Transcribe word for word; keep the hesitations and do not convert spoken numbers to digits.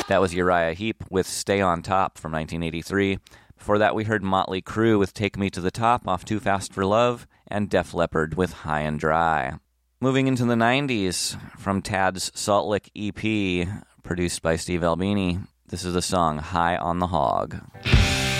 That was Uriah Heep with Stay on Top from nineteen eighty-three. Before that, we heard Motley Crue with Take Me to the Top off Too Fast for Love, and Def Leppard with High and Dry. Moving into the nineties, from Tad's Salt Lick E P, produced by Steve Albini, this is the song High on the Hog.